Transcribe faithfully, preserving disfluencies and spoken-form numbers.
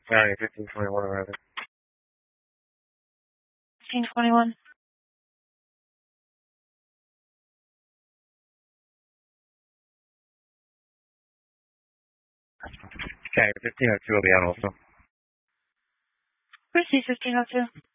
County fifteen twenty-one, rather. fifteen twenty-one. County fifteen oh two will be out also. Proceed fifteen oh two.